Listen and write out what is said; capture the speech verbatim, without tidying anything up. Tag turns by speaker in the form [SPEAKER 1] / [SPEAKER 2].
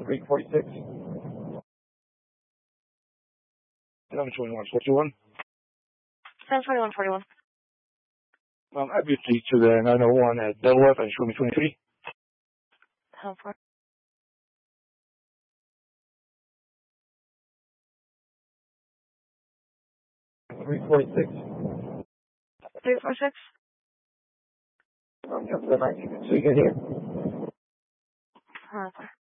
[SPEAKER 1] three forty-six.
[SPEAKER 2] seven twenty-one forty-one.
[SPEAKER 3] seven twenty-one forty-one.
[SPEAKER 2] Um, I B C to the nine oh one at Delaware and show me twenty-three.
[SPEAKER 3] How far?
[SPEAKER 1] three forty-six.
[SPEAKER 3] three forty-six.
[SPEAKER 1] Um, come to the nineteen. So you get here.
[SPEAKER 3] Okay.